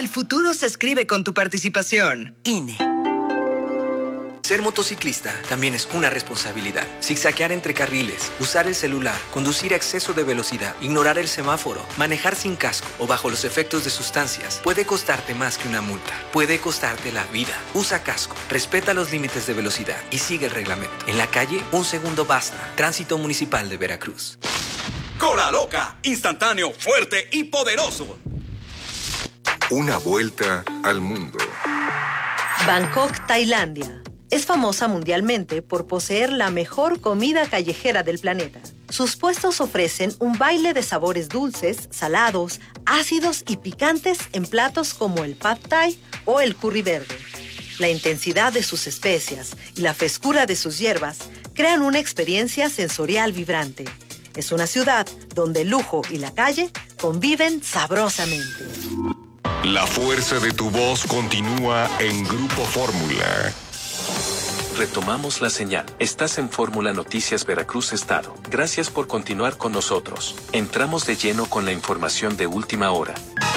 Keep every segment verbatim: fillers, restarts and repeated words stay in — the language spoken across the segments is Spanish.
futuro se escribe con tu participación. I N E. Ser motociclista también es una responsabilidad. Zigzaguear entre carriles, usar el celular, conducir a exceso de velocidad, ignorar el semáforo, manejar sin casco o bajo los efectos de sustancias puede costarte más que una multa. Puede costarte la vida. Usa casco, respeta los límites de velocidad y sigue el reglamento. En la calle, un segundo basta. Tránsito Municipal de Veracruz. Cola Loca, instantáneo, fuerte y poderoso. Una vuelta al mundo. Bangkok, Tailandia. Es famosa mundialmente por poseer la mejor comida callejera del planeta. Sus puestos ofrecen un baile de sabores dulces, salados, ácidos y picantes en platos como el pad thai o el curry verde. La intensidad de sus especias y la frescura de sus hierbas crean una experiencia sensorial vibrante. Es una ciudad donde el lujo y la calle conviven sabrosamente. La fuerza de tu voz continúa en Grupo Fórmula. Retomamos la señal. Estás en Fórmula Noticias Veracruz Estado. Gracias por continuar con nosotros. Entramos de lleno con la información de última hora.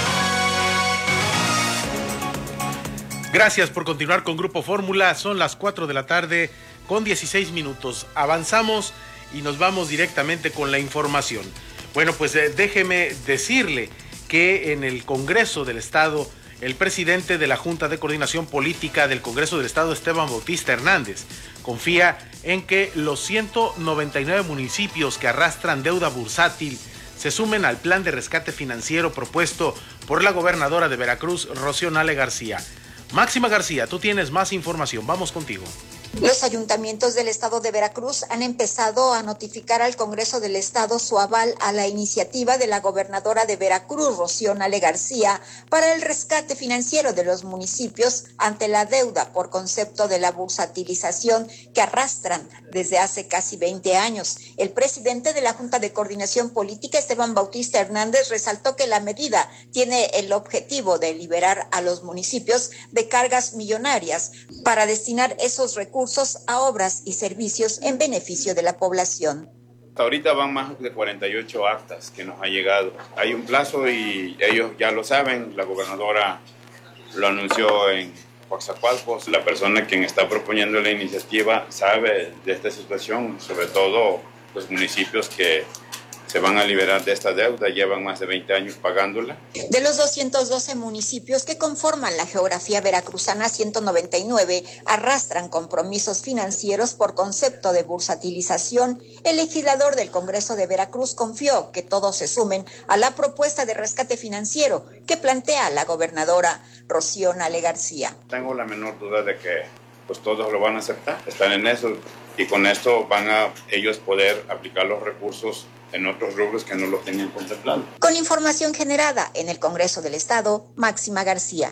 Gracias por continuar con Grupo Fórmula. Son las cuatro de la tarde con dieciséis minutos. Avanzamos y nos vamos directamente con la información. Bueno, pues eh, déjeme decirle que en el Congreso del Estado, el presidente de la Junta de Coordinación Política del Congreso del Estado, Esteban Bautista Hernández, confía en que los ciento noventa y nueve municipios que arrastran deuda bursátil se sumen al plan de rescate financiero propuesto por la gobernadora de Veracruz, Rocío Nale García. Máxima García, tú tienes más información, vamos contigo. Los ayuntamientos del estado de Veracruz han empezado a notificar al Congreso del Estado su aval a la iniciativa de la gobernadora de Veracruz, Rocío Nale García, para el rescate financiero de los municipios ante la deuda por concepto de la bursatilización que arrastran desde hace casi veinte años. El presidente de la Junta de Coordinación Política, Esteban Bautista Hernández, resaltó que la medida tiene el objetivo de liberar a los municipios de cargas millonarias para destinar esos recursos a obras y servicios en beneficio de la población. Hasta ahorita van más de cuarenta y ocho actas que nos ha llegado. Hay un plazo y ellos ya lo saben, la gobernadora lo anunció en Coatzacoalcos. La persona quien está proponiendo la iniciativa sabe de esta situación, sobre todo los municipios que se van a liberar de esta deuda, llevan más de veinte años pagándola. De los doscientos doce municipios que conforman la geografía veracruzana, ciento noventa y nueve arrastran compromisos financieros por concepto de bursatilización. El legislador del Congreso de Veracruz confió que todos se sumen a la propuesta de rescate financiero que plantea la gobernadora Rocío Nale García. Tengo la menor duda de que pues todos lo van a aceptar, están en eso y con esto van a ellos poder aplicar los recursos en otros rubros que no lo tenían contemplado. Con información generada en el Congreso del Estado, Máxima García.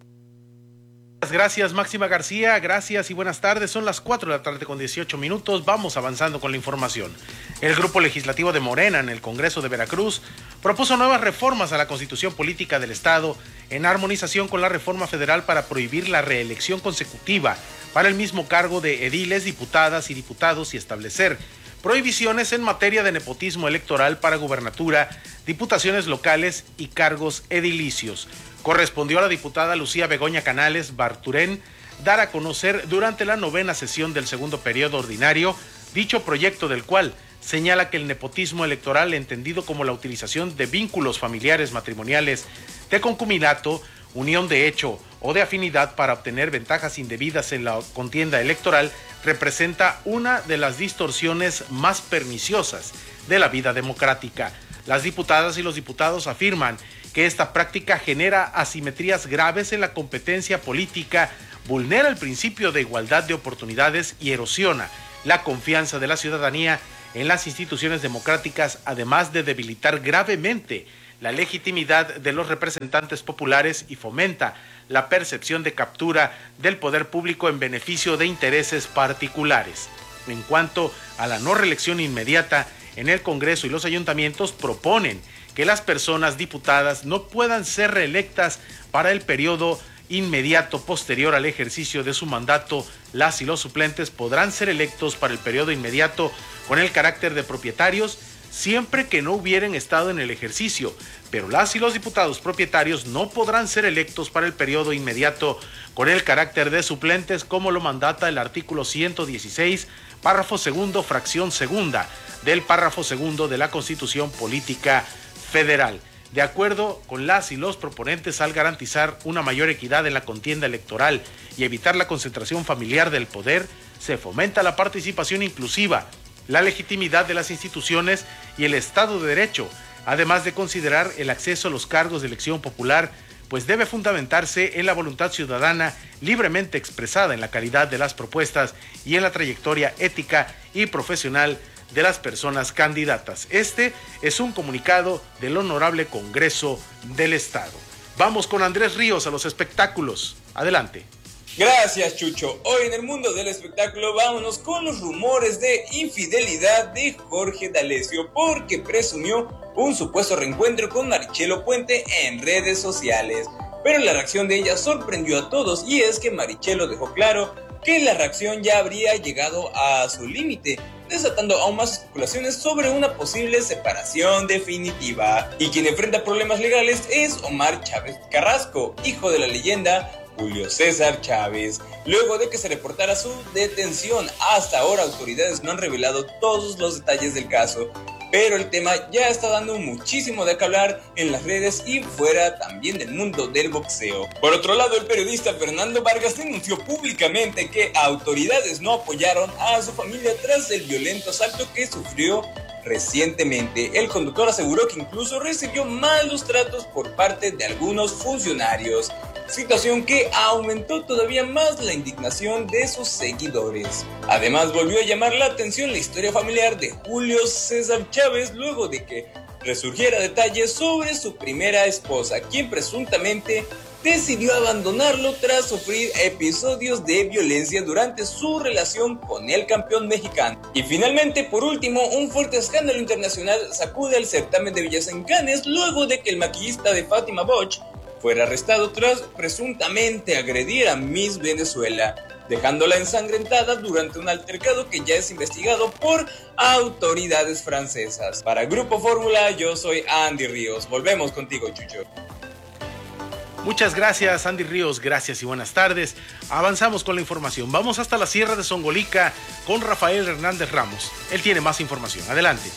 Gracias, Máxima García, gracias y buenas tardes. Son las cuatro de la tarde con dieciocho minutos, vamos avanzando con la información. El Grupo Legislativo de Morena en el Congreso de Veracruz propuso nuevas reformas a la Constitución Política del Estado en armonización con la reforma federal para prohibir la reelección consecutiva para el mismo cargo de ediles, diputadas y diputados y establecer prohibiciones en materia de nepotismo electoral para gubernatura, diputaciones locales y cargos edilicios. Correspondió a la diputada Lucía Begoña Canales Barturén dar a conocer durante la novena sesión del segundo periodo ordinario dicho proyecto, del cual señala que el nepotismo electoral, entendido como la utilización de vínculos familiares matrimoniales, de concubinato, unión de hecho o de afinidad para obtener ventajas indebidas en la contienda electoral, representa una de las distorsiones más perniciosas de la vida democrática. Las diputadas y los diputados afirman que esta práctica genera asimetrías graves en la competencia política, vulnera el principio de igualdad de oportunidades y erosiona la confianza de la ciudadanía en las instituciones democráticas, además de debilitar gravemente la legitimidad de los representantes populares y fomenta la percepción de captura del poder público en beneficio de intereses particulares. En cuanto a la no reelección inmediata, en el Congreso y los ayuntamientos proponen que las personas diputadas no puedan ser reelectas para el periodo inmediato posterior al ejercicio de su mandato. Las y los suplentes podrán ser electos para el periodo inmediato con el carácter de propietarios siempre que no hubieran estado en el ejercicio, pero las y los diputados propietarios no podrán ser electos para el periodo inmediato con el carácter de suplentes, como lo mandata el artículo ciento dieciséis, párrafo segundo, fracción segunda del párrafo segundo de la Constitución Política Federal. De acuerdo con las y los proponentes, al garantizar una mayor equidad en la contienda electoral y evitar la concentración familiar del poder, se fomenta la participación inclusiva, la legitimidad de las instituciones y el Estado de Derecho, además de considerar el acceso a los cargos de elección popular, pues debe fundamentarse en la voluntad ciudadana libremente expresada en la calidad de las propuestas y en la trayectoria ética y profesional de las personas candidatas. Este es un comunicado del Honorable Congreso del Estado. Vamos con Andrés Ríos a los espectáculos. Adelante. Gracias, Chucho. Hoy en el mundo del espectáculo vámonos con los rumores de infidelidad de Jorge D'Alessio, porque presumió un supuesto reencuentro con Marichelo Puente en redes sociales. Pero la reacción de ella sorprendió a todos, y es que Marichelo dejó claro que la reacción ya habría llegado a su límite, desatando aún más especulaciones sobre una posible separación definitiva. Y quien enfrenta problemas legales es Omar Chávez Carrasco, hijo de la leyenda Julio César Chávez, luego de que se reportara su detención. Hasta ahora autoridades no han revelado todos los detalles del caso, pero el tema ya está dando muchísimo de qué hablar en las redes y fuera también del mundo del boxeo. Por otro lado, el periodista Fernando Vargas denunció públicamente que autoridades no apoyaron a su familia tras el violento asalto que sufrió recientemente. El conductor aseguró que incluso recibió malos tratos por parte de algunos funcionarios, situación que aumentó todavía más la indignación de sus seguidores. Además, volvió a llamar la atención la historia familiar de Julio César Chávez luego de que resurgiera detalles sobre su primera esposa, quien presuntamente decidió abandonarlo tras sufrir episodios de violencia durante su relación con el campeón mexicano. Y finalmente, por último, un fuerte escándalo internacional sacude el certamen de belleza en Cannes luego de que el maquillista de Fátima Boch fuera arrestado tras presuntamente agredir a Miss Venezuela, dejándola ensangrentada durante un altercado que ya es investigado por autoridades francesas. Para Grupo Fórmula, yo soy Andy Ríos. Volvemos contigo, Chucho. Muchas gracias, Andy Ríos, gracias y buenas tardes. Avanzamos con la información. Vamos hasta la Sierra de Songolica con Rafael Hernández Ramos. Él tiene más información. Adelante.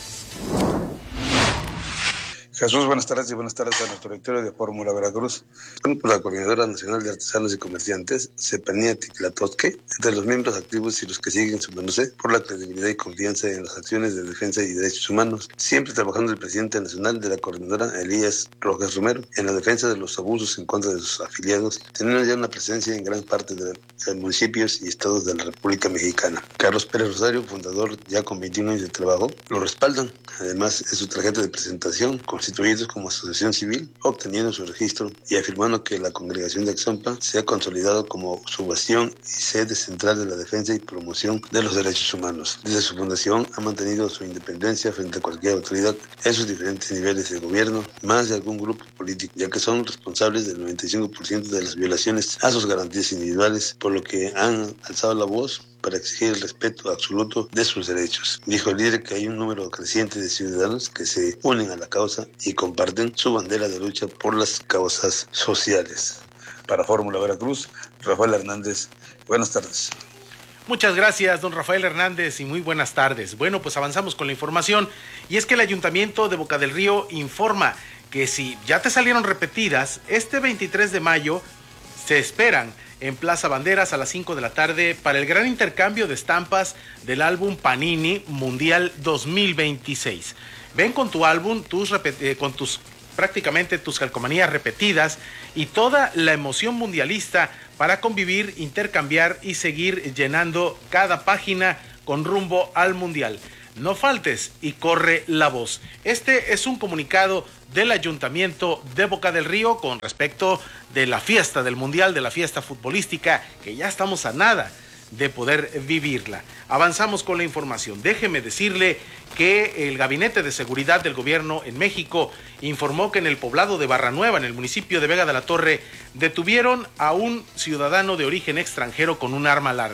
Jesús, buenas tardes y buenas tardes a nuestro directorio de Fórmula Veracruz. Bueno, pues la Coordinadora Nacional de Artesanos y Comerciantes, Cepania Ticlatosque, entre los miembros activos y los que siguen sumándose por la credibilidad y confianza en las acciones de defensa y derechos humanos, siempre trabajando el presidente nacional de la Coordinadora, Elías Rojas Romero, en la defensa de los abusos en contra de sus afiliados, teniendo ya una presencia en gran parte de los municipios y estados de la República Mexicana. Carlos Pérez Rosario, fundador ya con veintiún años de trabajo, lo respaldan. Además, es su tarjeta de presentación, constituidos como asociación civil, obteniendo su registro y afirmando que la Congregación de Axompa se ha consolidado como su bastión y sede central de la defensa y promoción de los derechos humanos. Desde su fundación ha mantenido su independencia frente a cualquier autoridad en sus diferentes niveles de gobierno, más de algún grupo político, ya que son responsables del noventa y cinco por ciento de las violaciones a sus garantías individuales, por lo que han alzado la voz para exigir el respeto absoluto de sus derechos. Dijo el líder que hay un número creciente de ciudadanos que se unen a la causa y comparten su bandera de lucha por las causas sociales. Para Fórmula Veracruz, Rafael Hernández. Buenas tardes. Muchas gracias, don Rafael Hernández, y muy buenas tardes. Bueno, pues avanzamos con la información, y es que el Ayuntamiento de Boca del Río informa que si ya te salieron repetidas, este veintitrés de mayo se esperan en Plaza Banderas a las cinco de la tarde para el gran intercambio de estampas del álbum Panini Mundial dos mil veintiséis. Ven con tu álbum, tus eh, con tus prácticamente tus calcomanías repetidas y toda la emoción mundialista para convivir, intercambiar y seguir llenando cada página con rumbo al Mundial. No faltes y corre la voz. Este es un comunicado del Ayuntamiento de Boca del Río con respecto de la fiesta del Mundial, de la fiesta futbolística, que ya estamos a nada de poder vivirla. Avanzamos con la información. Déjeme decirle que el Gabinete de Seguridad del Gobierno en México informó que en el poblado de Barra Nueva, en el municipio de Vega de la Torre, detuvieron a un ciudadano de origen extranjero con un arma larga.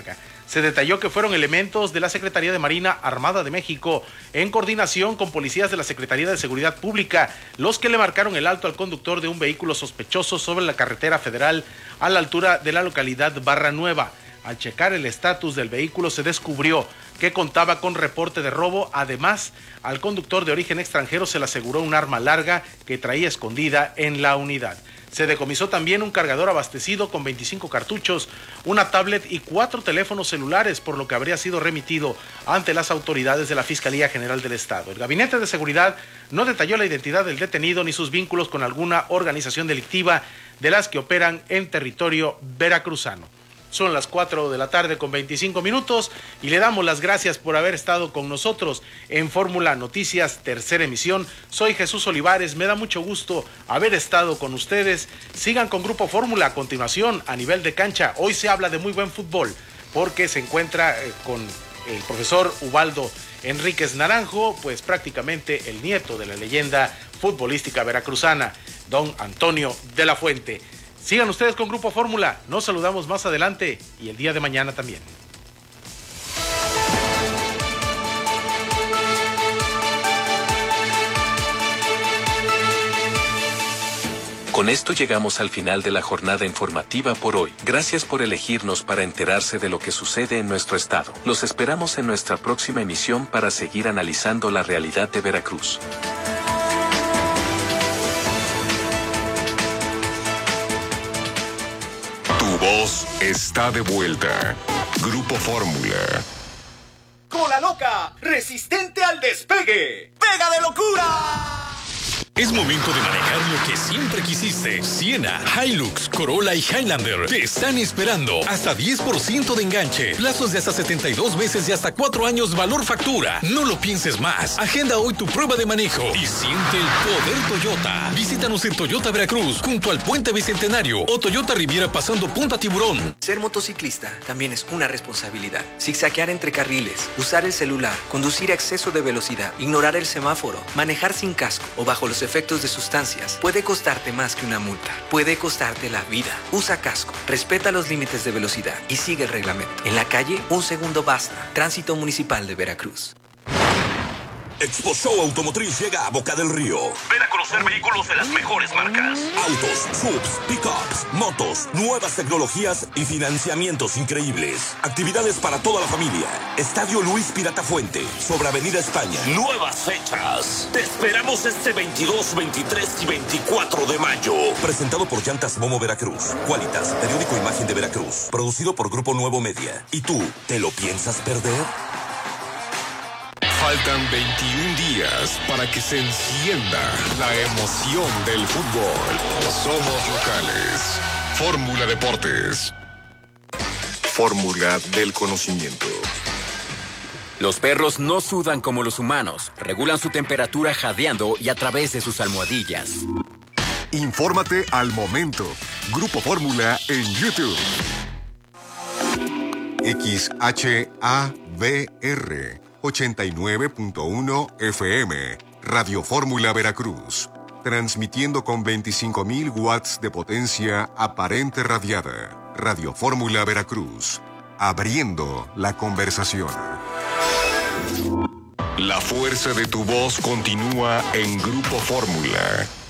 Se detalló que fueron elementos de la Secretaría de Marina Armada de México, en coordinación con policías de la Secretaría de Seguridad Pública, los que le marcaron el alto al conductor de un vehículo sospechoso sobre la carretera federal a la altura de la localidad Barra Nueva. Al checar el estatus del vehículo se descubrió que contaba con reporte de robo. Además, al conductor de origen extranjero se le aseguró un arma larga que traía escondida en la unidad. Se decomisó también un cargador abastecido con veinticinco cartuchos, una tablet y cuatro teléfonos celulares, por lo que habría sido remitido ante las autoridades de la Fiscalía General del Estado. El Gabinete de Seguridad no detalló la identidad del detenido ni sus vínculos con alguna organización delictiva de las que operan en territorio veracruzano. Son las cuatro de la tarde con veinticinco minutos y le damos las gracias por haber estado con nosotros en Fórmula Noticias, tercera emisión. Soy Jesús Olivares, me da mucho gusto haber estado con ustedes. Sigan con Grupo Fórmula. A continuación, a nivel de cancha, hoy se habla de muy buen fútbol porque se encuentra eh, con el profesor Ubaldo Enríquez Naranjo, pues prácticamente el nieto de la leyenda futbolística veracruzana, don Antonio de la Fuente. Sigan ustedes con Grupo Fórmula, nos saludamos más adelante y el día de mañana también. Con esto llegamos al final de la jornada informativa por hoy. Gracias por elegirnos para enterarse de lo que sucede en nuestro estado. Los esperamos en nuestra próxima emisión para seguir analizando la realidad de Veracruz. Tu voz está de vuelta. Grupo Fórmula. Cola loca, resistente al despegue. ¡Pega de locura! Es momento de manejar lo que siempre quisiste. Siena, Hilux, Corolla y Highlander te están esperando. Hasta diez por ciento de enganche. Plazos de hasta setenta y dos meses y hasta cuatro años valor factura. No lo pienses más. Agenda hoy tu prueba de manejo y siente el poder Toyota. Visítanos en Toyota Veracruz, junto al Puente Bicentenario o Toyota Riviera pasando Punta Tiburón. Ser motociclista también es una responsabilidad. Zigzaguear entre carriles, usar el celular, conducir a exceso de velocidad, ignorar el semáforo, manejar sin casco o bajo los efectos de sustancias puede costarte más que una multa. Puede costarte la vida. Usa casco, respeta los límites de velocidad y sigue el reglamento. En la calle, un segundo basta. Tránsito Municipal de Veracruz. Expo Show Automotriz llega a Boca del Río. Ven a conocer vehículos de las mejores marcas. Autos, subs, pickups, motos, nuevas tecnologías y financiamientos increíbles. Actividades para toda la familia. Estadio Luis Pirata Fuente, sobre Avenida España. Nuevas fechas. Te esperamos este veintidós, veintitrés y veinticuatro de mayo. Presentado por Llantas Momo Veracruz. Qualitas, periódico Imagen de Veracruz. Producido por Grupo Nuevo Media. ¿Y tú, te lo piensas perder? Faltan veintiún días para que se encienda la emoción del fútbol. Somos locales. Fórmula Deportes. Fórmula del conocimiento. Los perros no sudan como los humanos. Regulan su temperatura jadeando y a través de sus almohadillas. Infórmate al momento. Grupo Fórmula en YouTube. X H A V R ochenta y nueve punto uno F M, Radio Fórmula Veracruz, transmitiendo con veinticinco mil watts de potencia aparente radiada. Radio Fórmula Veracruz, abriendo la conversación. La fuerza de tu voz continúa en Grupo Fórmula.